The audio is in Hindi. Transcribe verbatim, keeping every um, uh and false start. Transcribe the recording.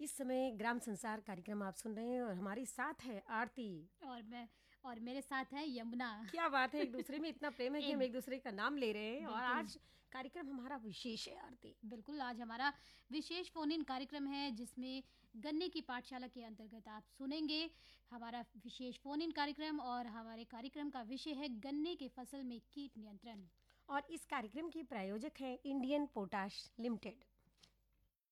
इस समय ग्राम संसार कार्यक्रम आप सुन रहे हैं और हमारे साथ है आरती और मैं और मेरे साथ है यमुना। क्या बात है, एक दूसरे में इतना प्रेम है कि हम एक दूसरे का नाम ले रहे हैं। और आज कार्यक्रम हमारा विशेष है आरती। बिल्कुल, आज हमारा विशेष फोन इन कार्यक्रम है जिसमें गन्ने की पाठशाला के अंतर्गत आप सुनेंगे हमारा विशेष फोन इन कार्यक्रम। और हमारे कार्यक्रम का विषय है गन्ने के फसल में कीट नियंत्रण। और इस कार्यक्रम की प्रायोजक है इंडियन पोटाश लिमिटेड।